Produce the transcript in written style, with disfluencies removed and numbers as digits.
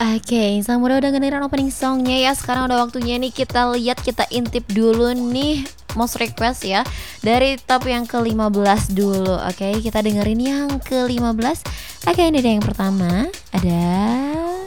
Oke, Sang udah dengerin opening songnya ya. Sekarang udah waktunya nih kita lihat, kita intip dulu nih most request ya. Dari top yang ke-15 dulu. Oke, kita dengerin yang ke-15. Oke, ini dia yang pertama. Ada